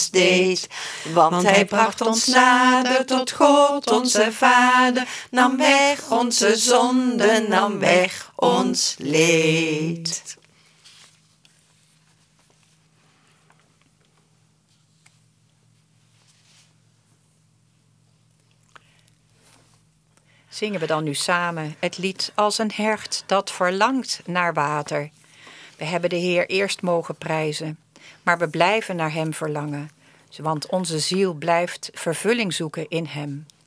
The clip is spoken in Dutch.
deed. Want hij bracht ons nader tot God, onze Vader, nam weg onze zonden, nam weg ons leed. Zingen we dan nu samen het lied Als een hert dat verlangt naar water. We hebben de Heer eerst mogen prijzen, maar we blijven naar hem verlangen. Want onze ziel blijft vervulling zoeken in hem.